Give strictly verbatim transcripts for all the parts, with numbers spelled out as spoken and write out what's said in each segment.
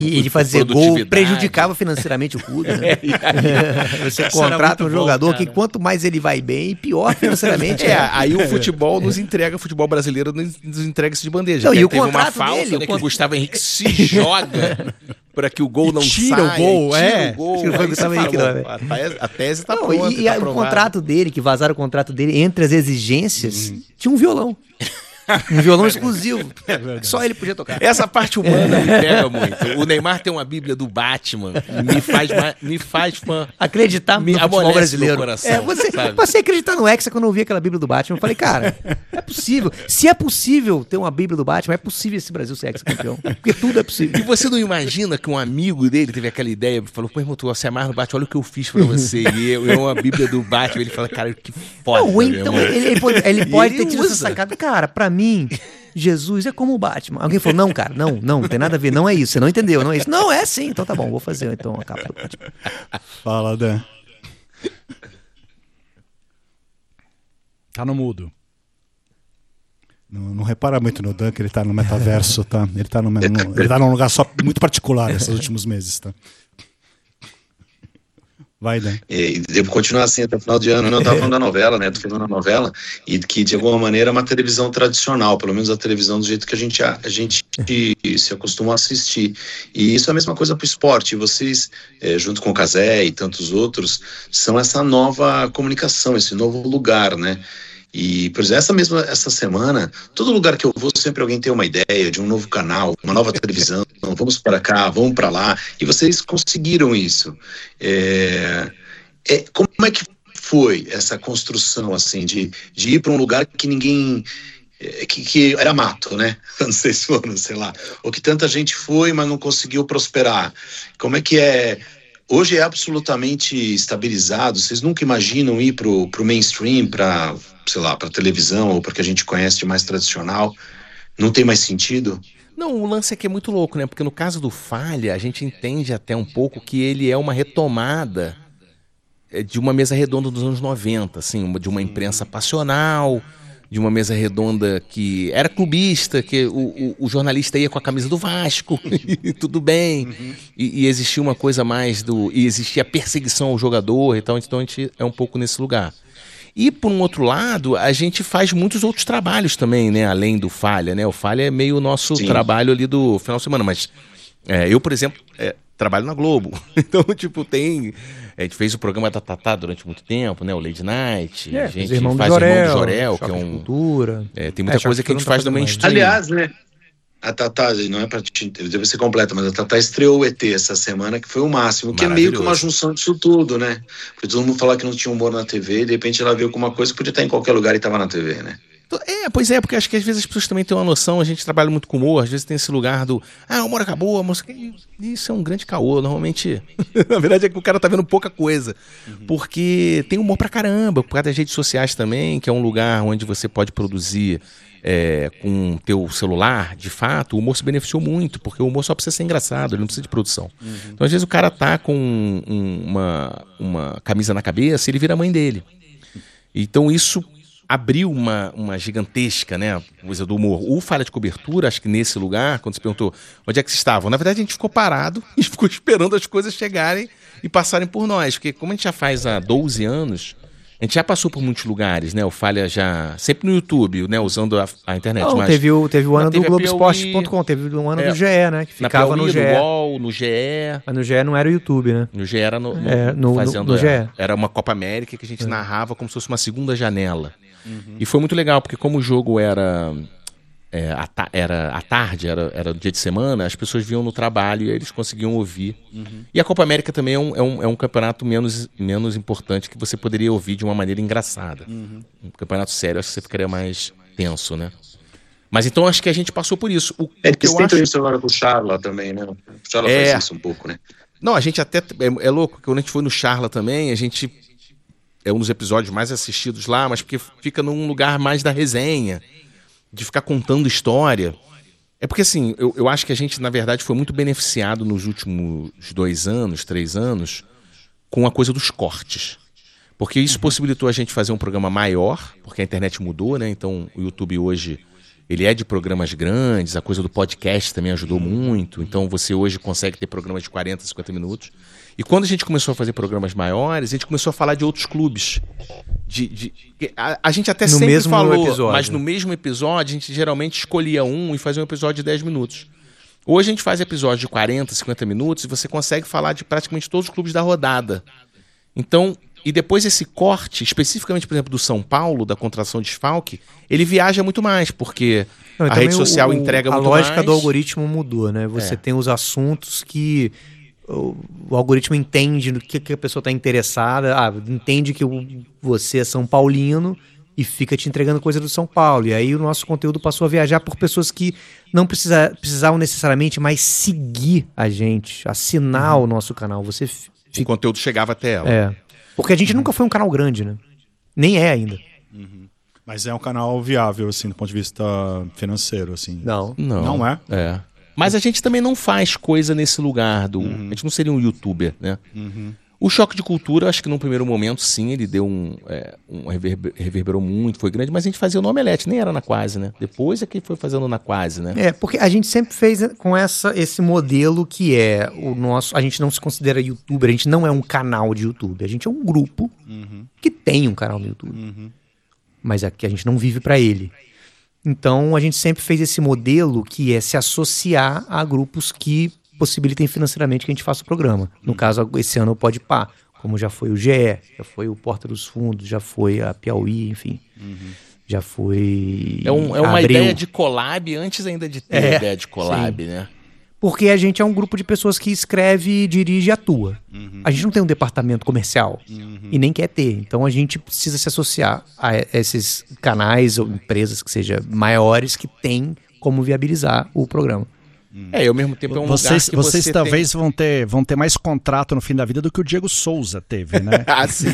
E ele fazer gol prejudicava financeiramente o clube, né? É, você contrata um jogador bom, que quanto mais ele vai bem, pior financeiramente. É, aí o futebol nos entrega, o futebol brasileiro nos entrega isso de bandeja. Não, e o teve contrato uma falta, dele, né, o que o Gustavo Henrique se joga para que o gol não tira saia. O gol, tira é. o gol, tira o gol. Gustavo Henrique, não, a, tese, a tese tá não, pronta. E, tá e o contrato dele, que vazaram o contrato dele, entre as exigências, hum. tinha um violão. Um violão exclusivo. É Só ele podia tocar. Essa parte humana me pega muito. O Neymar tem uma Bíblia do Batman. Me faz, me faz fã. Acreditar no futebol brasileiro. Coração, é, você, você acreditar no Hexa quando eu vi aquela Bíblia do Batman. Eu falei, cara, é possível. Se é possível ter uma Bíblia do Batman, é possível esse Brasil ser ex-campeão. Porque tudo é possível. E você não imagina que um amigo dele teve aquela ideia, falou, pô, irmão, tu você amarra no Batman, olha o que eu fiz pra você. E eu, eu uma Bíblia do Batman. Ele fala, cara, que foda. Não, então, ele, ele pode, ele pode ele ter tido usa. essa sacada. Cara, pra mim, Jesus é como o Batman. Alguém falou, não, cara, não, não, não tem nada a ver, não é isso, você não entendeu, não é isso. Não, é sim, então tá bom, vou fazer então a capa do Batman. Fala, Dan. Tá no mudo. Não, não repara muito no Dan, que ele tá no metaverso, tá? Ele tá, no, no, ele tá num lugar só muito particular esses últimos meses, tá? Vai, Dan. E devo continuar assim até o final de ano. Eu tava falando da novela, né? Tô falando da novela, e que de alguma maneira é uma televisão tradicional, pelo menos a televisão do jeito que a gente, a, a gente se acostuma a assistir. E isso é a mesma coisa pro esporte. Vocês, é, junto com o Cazé e tantos outros, são essa nova comunicação, esse novo lugar, né? E, por exemplo, essa mesma essa semana, todo lugar que eu vou, sempre alguém tem uma ideia de um novo canal, uma nova televisão, vamos para cá, vamos para lá, e vocês conseguiram isso. É, é, como é que foi essa construção, assim, de, de ir para um lugar que ninguém... Que, que era mato, né? Não sei se foram, sei lá. Ou que tanta gente foi, mas não conseguiu prosperar. Como é que é... Hoje é absolutamente estabilizado, vocês nunca imaginam ir pro, pro mainstream, para, sei lá, para televisão ou para que a gente conhece de mais tradicional? Não tem mais sentido? Não, o lance aqui é muito louco, né? Porque no caso do Falha, a gente entende até um pouco que ele é uma retomada de uma mesa redonda dos anos noventa, assim, de uma imprensa passional, de uma mesa redonda que era clubista, que o, o, o jornalista ia com a camisa do Vasco, e tudo bem, uhum. e, e existia uma coisa mais do... E existia perseguição ao jogador, então, então a gente é um pouco nesse lugar. E, por um outro lado, a gente faz muitos outros trabalhos também, né, além do Falha, né? O Falha é meio o nosso Sim. trabalho ali do final de semana, mas é, eu, por exemplo... É, trabalho na Globo, então, tipo, tem... A gente fez o programa da Tatá durante muito tempo, né? O Late Night, é, a gente Irmão faz do Jorel, Irmão do Jorel, que é um... Cultura. É, tem muita é, coisa que a gente faz no mainstream. Aliás, né? A Tatá, não é pra te... Deve ser completa, mas a Tatá estreou o E T essa semana, que foi o máximo, que é meio que uma junção disso tudo, né? Porque todo mundo falava que não tinha humor na T V, e de repente ela veio com uma coisa que podia estar em qualquer lugar e estava na T V, né? É, pois é, porque acho que às vezes as pessoas também têm uma noção, a gente trabalha muito com humor, às vezes tem esse lugar do, ah, o humor acabou, a música... Isso é um grande caô, normalmente. Na verdade é que o cara tá vendo pouca coisa, uhum. porque tem humor pra caramba, por causa das redes sociais também, que é um lugar onde você pode produzir é, com teu celular, de fato, o humor se beneficiou muito, porque o humor só precisa ser engraçado, ele não precisa de produção. Uhum. Então às vezes o cara tá com um, uma, uma camisa na cabeça e ele vira a mãe dele. Então isso... abriu uma, uma gigantesca, né, coisa do humor. O Falha de Cobertura, acho que nesse lugar, quando você perguntou onde é que vocês estavam, na verdade a gente ficou parado e ficou esperando as coisas chegarem e passarem por nós, porque como a gente já faz há doze anos, a gente já passou por muitos lugares, né, o Falha já, sempre no YouTube, né, usando a, a internet. Não, mas, teve, o, teve o ano do Globo Esporte ponto com, teve um ano é, do G E, né, que ficava Piauí, no G E. No U O L, no G E. Mas no G E não era o YouTube, né? No G E era no, no, é, no, fazendo, no, no G E. Era uma Copa América que a gente é. narrava como se fosse uma segunda janela. Uhum. E foi muito legal, porque como o jogo era, é, a ta- era à tarde, era, era dia de semana, as pessoas vinham no trabalho e eles conseguiam ouvir. Uhum. E a Copa América também é um, é um, é um campeonato menos, menos importante que você poderia ouvir de uma maneira engraçada. Uhum. Um campeonato sério, acho que você ficaria mais tenso, né? Mas então acho que a gente passou por isso. O, é, o que eu acho... isso agora com o Charla também, né? O Charla é... faz isso um pouco, né? Não, a gente até... É, é louco, quando a gente foi no Charla também, a gente... É um dos episódios mais assistidos lá, mas porque fica num lugar mais da resenha, de ficar contando história. É porque, assim, eu, eu acho que a gente, na verdade, foi muito beneficiado nos últimos dois anos, três anos, com a coisa dos cortes. Porque isso uhum. possibilitou a gente fazer um programa maior, porque a internet mudou, né? Então, o YouTube hoje, ele é de programas grandes, a coisa do podcast também ajudou muito, então você hoje consegue ter programas de quarenta, cinquenta minutos. E quando a gente começou a fazer programas maiores, a gente começou a falar de outros clubes. De, de, a, a gente até no sempre mesmo falou, episódio. Mas no mesmo episódio a gente geralmente escolhia um e fazia um episódio de dez minutos. Hoje a gente faz episódios de quarenta, cinquenta minutos e você consegue falar de praticamente todos os clubes da rodada. Então, e depois esse corte, especificamente, por exemplo, do São Paulo, da contratação de desfalque, ele viaja muito mais, porque Não, a rede social o, entrega a muito mais. A lógica do algoritmo mudou, né? Você É. tem os assuntos que o, o algoritmo entende no que, que a pessoa está interessada, ah, entende que o, você é São Paulino e fica te entregando coisa do São Paulo. E aí o nosso conteúdo passou a viajar por pessoas que não precisa, precisavam necessariamente mais seguir a gente, assinar Uhum. o nosso canal. Você f- O fica... conteúdo chegava até ela. É. Porque a gente nunca foi um canal grande, né? Nem é ainda. Mas é um canal viável, assim, do ponto de vista financeiro, assim. Não. Não. Não é? É. Mas a gente também não faz coisa nesse lugar do... Uhum. A gente não seria um youtuber, né? O Choque de Cultura, acho que num primeiro momento, sim, ele deu um... É, um reverber, reverberou muito, foi grande, mas a gente fazia o no Omelete, nem era na Quase, né? Depois é que foi fazendo na Quase, né? É, porque a gente sempre fez com essa, esse modelo que é o nosso... A gente não se considera youtuber, a gente não é um canal de YouTube. A gente é um grupo que tem um canal no YouTube. Mas aqui a gente não vive para ele. Então a gente sempre fez esse modelo que é se associar a grupos que possibilitem financeiramente que a gente faça o programa. No caso, esse ano o Podpah, como já foi o G E, já foi o Porta dos Fundos, já foi a Piauí, enfim. Já foi... É, um, é uma Abril. ideia de collab antes ainda de ter É, a ideia de collab, né? Porque a gente é um grupo de pessoas que escreve, dirige e atua. A gente não tem um departamento comercial e nem quer ter. Então a gente precisa se associar a esses canais ou empresas que sejam maiores que têm como viabilizar o programa. É, e ao mesmo tempo é um Vocês, lugar que vocês você talvez vão, ter, vão ter mais contrato no fim da vida do que o Diego Souza teve, né? tem... Ah, sim.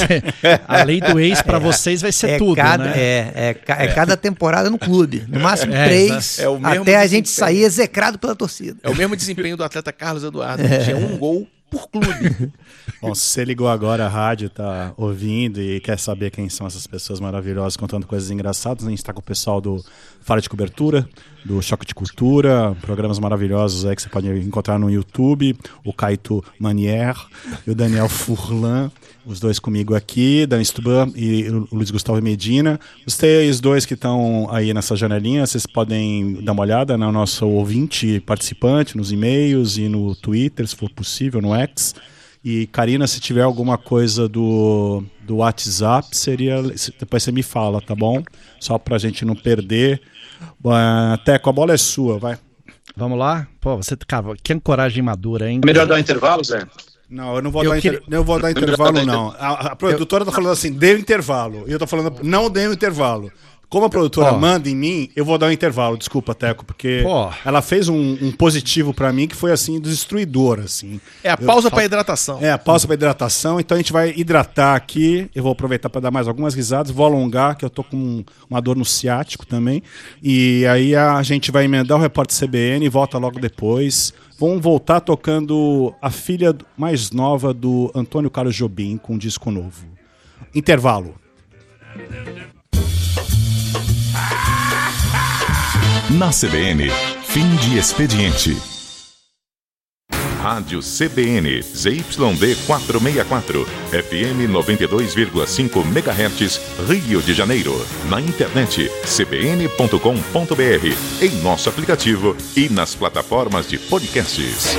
A lei do ex pra vocês vai ser é tudo, cada, né? é, é, ca- é cada temporada no clube. No máximo É, três, é o mesmo até a gente desempenho. sair execrado pela torcida. É o mesmo desempenho do atleta Carlos Eduardo. que Tinha um gol por clube. Bom, se você ligou agora a rádio, tá ouvindo e quer saber quem são essas pessoas maravilhosas contando coisas engraçadas, a gente está com o pessoal do Fala de Cobertura, do Choque de Cultura, programas maravilhosos aí que você pode encontrar no YouTube, o Caito Manier e o Daniel Furlan, os dois comigo aqui, Dan Stuban e o Luiz Gustavo Medina. Vocês dois que estão aí nessa janelinha, vocês podem dar uma olhada no nosso ouvinte participante, nos e-mails e no Twitter, se for possível, no X. E, Karina, se tiver alguma coisa do, do WhatsApp, seria, depois você me fala, tá bom? Só pra gente não perder. Uh, Teco, a bola é sua, vai. Vamos lá? Pô, você, cara, que ancoragem madura, hein? Melhor dar um intervalo, Zé? Não, eu não vou Eu dar, queria- inter... não vou dar intervalo, não. A, a produtora tá falando assim, dê o intervalo. E eu tô falando, não dê o intervalo. Como a produtora Ó. manda em mim, eu vou dar um intervalo. Desculpa, Teco, porque Pô. ela fez um, um positivo pra mim que foi, assim, destruidor, assim. É a Eu pausa falo- para hidratação. É, a pausa para hidratação. Então a gente vai hidratar aqui. Eu vou aproveitar para dar mais algumas risadas. Vou alongar, que eu tô com uma dor no ciático também. E aí a gente vai emendar o repórter C B N e volta logo depois. Vão voltar tocando a filha mais nova do Antônio Carlos Jobim com um disco novo. Intervalo. Na C B N, fim de expediente. Rádio C B N, Z Y D quatrocentos e sessenta e quatro, F M noventa e dois vírgula cinco megahertz, Rio de Janeiro. Na internet, c b n ponto com ponto b r, em nosso aplicativo e nas plataformas de podcasts.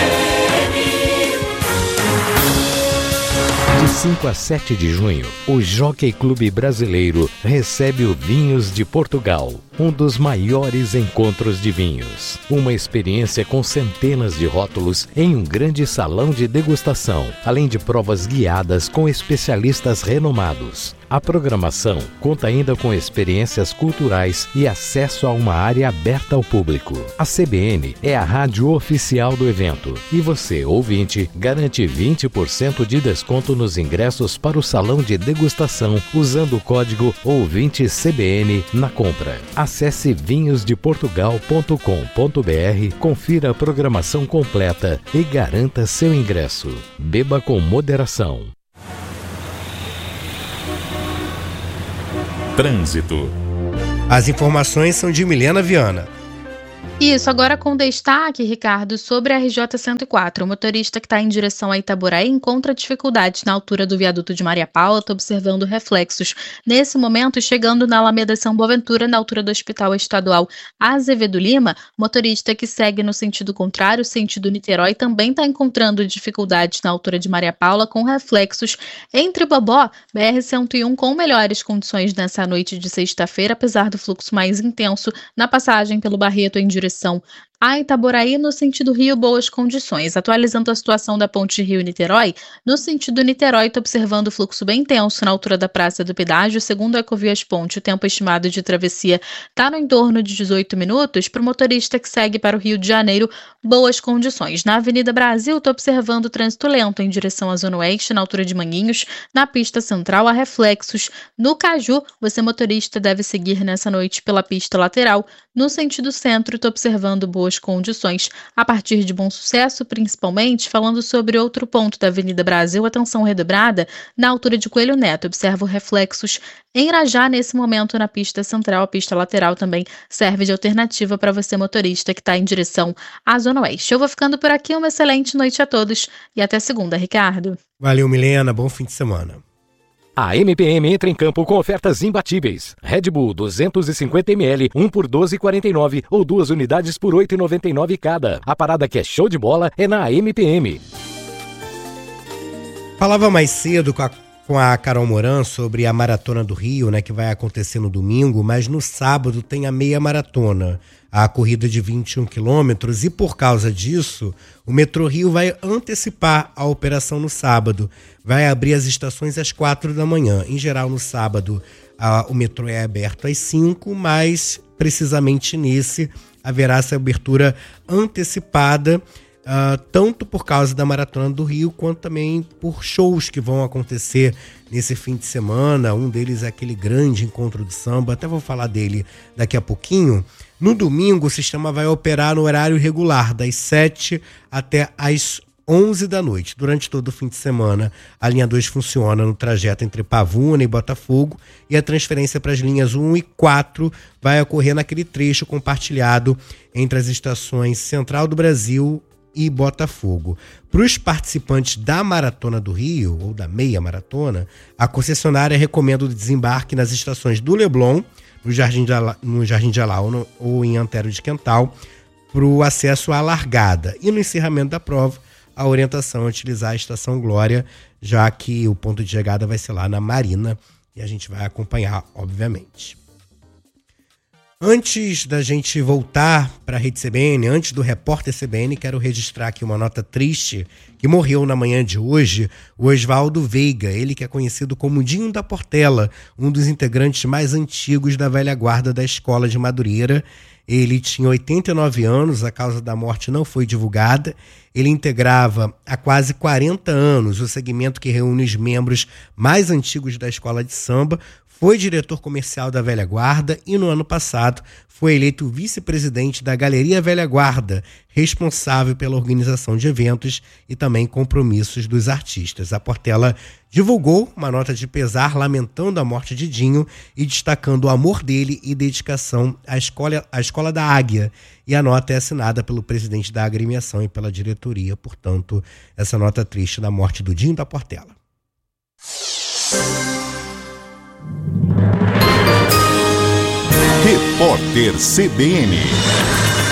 De cinco a sete de junho, o Jockey Clube Brasileiro recebe o Vinhos de Portugal, um dos maiores encontros de vinhos. Uma experiência com centenas de rótulos em um grande salão de degustação, além de provas guiadas com especialistas renomados. A programação conta ainda com experiências culturais e acesso a uma área aberta ao público. A C B N é a rádio oficial do evento e você, ouvinte, garante vinte por cento de desconto nos ingressos para o salão de degustação usando o código ouvinte C B N na compra. Acesse vinhos de portugal ponto com ponto b r, confira a programação completa e garanta seu ingresso. Beba com moderação. Trânsito. As informações são de Milena Viana. Isso, agora com destaque, Ricardo, sobre a R J cento e quatro. O motorista que está em direção a Itaboraí encontra dificuldades na altura do viaduto de Maria Paula, está observando reflexos. Nesse momento, chegando na Alameda São Boaventura, na altura do Hospital Estadual Azevedo Lima, motorista que segue no sentido contrário, sentido Niterói, também está encontrando dificuldades na altura de Maria Paula, com reflexos entre Bobó, B R cento e um, com melhores condições nessa noite de sexta-feira, apesar do fluxo mais intenso na passagem pelo Barreto em direção a Itaboraí, no sentido Rio, boas condições. Atualizando a situação da ponte Rio-Niterói, no sentido Niterói, está observando o fluxo bem intenso na altura da Praça do Pedágio. Segundo a Ecovias Ponte, o tempo estimado de travessia está no entorno de dezoito minutos. Para o motorista que segue para o Rio de Janeiro, boas condições. Na Avenida Brasil, está observando o trânsito lento em direção à Zona Oeste, na altura de Manguinhos. Na pista central, há reflexos. No Caju, você motorista deve seguir nessa noite pela pista lateral. No sentido centro, está observando boas condições a partir de Bom Sucesso, principalmente falando sobre outro ponto da Avenida Brasil, atenção redobrada na altura de Coelho Neto. Observo reflexos em Irajá nesse momento na pista central. A pista lateral também serve de alternativa para você motorista que está em direção à Zona Oeste. Eu vou ficando por aqui, uma excelente noite a todos e até segunda, Ricardo. Valeu, Milena, bom fim de semana. A M P M entra em campo com ofertas imbatíveis. Red Bull duzentos e cinquenta mililitros, um por doze reais e quarenta e nove centavos ou duas unidades por oito reais e noventa e nove centavos cada. A parada que é show de bola é na M P M. Falava mais cedo com a, com a Carol Moran sobre a Maratona do Rio, né, que vai acontecer no domingo, mas no sábado tem a meia maratona, a corrida de vinte e um quilômetros, e por causa disso, o Metrô Rio vai antecipar a operação no sábado. Vai abrir as estações às quatro da manhã. Em geral, no sábado, a, o metrô é aberto às cinco, mas precisamente nesse haverá essa abertura antecipada, uh, tanto por causa da Maratona do Rio, quanto também por shows que vão acontecer nesse fim de semana. Um deles é aquele grande encontro de samba, até vou falar dele daqui a pouquinho. No domingo, o sistema vai operar no horário regular, das sete até as onze da noite. Durante todo o fim de semana, a linha dois funciona no trajeto entre Pavuna e Botafogo, e a transferência para as linhas um e quatro vai ocorrer naquele trecho compartilhado entre as estações Central do Brasil e Botafogo. Para os participantes da Maratona do Rio, ou da meia maratona, a concessionária recomenda o desembarque nas estações do Leblon, no Jardim de Alá, no Jardim de Alá ou, ou em Antero de Quental, para o acesso à largada. E no encerramento da prova, a orientação é utilizar a Estação Glória, já que o ponto de chegada vai ser lá na Marina, e a gente vai acompanhar, obviamente. Antes da gente voltar para a Rede C B N, antes do repórter C B N, quero registrar aqui uma nota triste, que morreu na manhã de hoje, o Oswaldo Veiga, ele que é conhecido como Dinho da Portela, um dos integrantes mais antigos da velha guarda da Escola de Madureira. Ele tinha oitenta e nove anos, a causa da morte não foi divulgada. Ele integrava há quase quarenta anos o segmento que reúne os membros mais antigos da escola de samba, foi diretor comercial da Velha Guarda e no ano passado foi eleito vice-presidente da Galeria Velha Guarda, responsável pela organização de eventos e também compromissos dos artistas. A Portela divulgou uma nota de pesar lamentando a morte de Dinho e destacando o amor dele e dedicação à escola, à escola da Águia. E a nota é assinada pelo presidente da agremiação e pela diretoria. Portanto, essa nota triste da morte do Dinho da Portela. Repórter C B N.